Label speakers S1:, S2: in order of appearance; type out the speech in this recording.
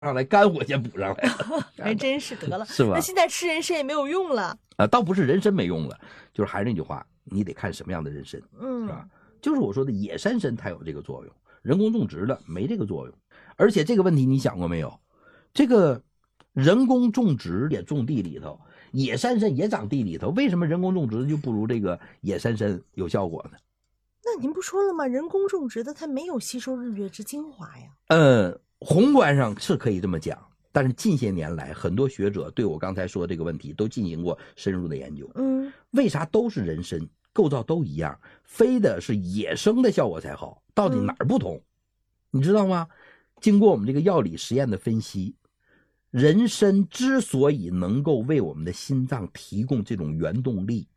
S1: 上来，肝火先补上来了，
S2: 还真是得了，
S1: 是吧？
S2: 那现在吃人参也没有用了。
S1: 倒不是人参没用了，就是还是那句话，你得看什么样的人参，是吧？就是我说的野山参才有这个作用，人工种植的没这个作用。而且这个问题你想过没有？这个人工种植也种地里头，野山参也长地里头，为什么人工种植就不如这个野山参有效果呢？
S2: 那您不说了吗？人工种植的它没有吸收日月之精华呀。
S1: 宏观上是可以这么讲，但是近些年来，很多学者对我刚才说的这个问题都进行过深入的研究。为啥都是人参，构造都一样，非得是野生的效果才好？到底哪儿不同？你知道吗？经过我们这个药理实验的分析，人参之所以能够为我们的心脏提供这种原动力，